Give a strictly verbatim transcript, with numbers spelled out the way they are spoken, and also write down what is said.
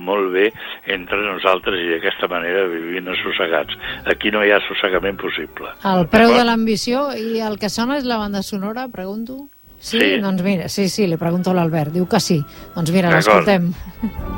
molt bé entre nosaltres i d'aquesta manera vivint assossegats. Aquí no hi ha assossegament possible. El preu de l'ambició i el que sona és la banda sonora, pregunto? Sí? Sí. Doncs mira, sí, sí, li pregunto a l'Albert, diu que sí. Doncs mira, l'escoltem.